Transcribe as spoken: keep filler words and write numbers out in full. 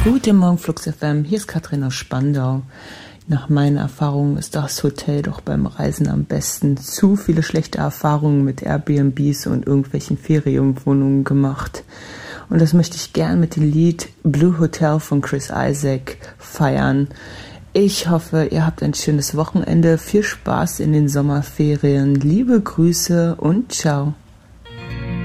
Guten Morgen, Flux F M. Hier ist Katrin aus Spandau. Nach meinen Erfahrungen ist das Hotel doch beim Reisen am besten. Zu viele schlechte Erfahrungen mit Airbnbs und irgendwelchen Ferienwohnungen gemacht. Und das möchte ich gern mit dem Lied Blue Hotel von Chris Isaak feiern. Ich hoffe, ihr habt ein schönes Wochenende. Viel Spaß in den Sommerferien. Liebe Grüße und ciao.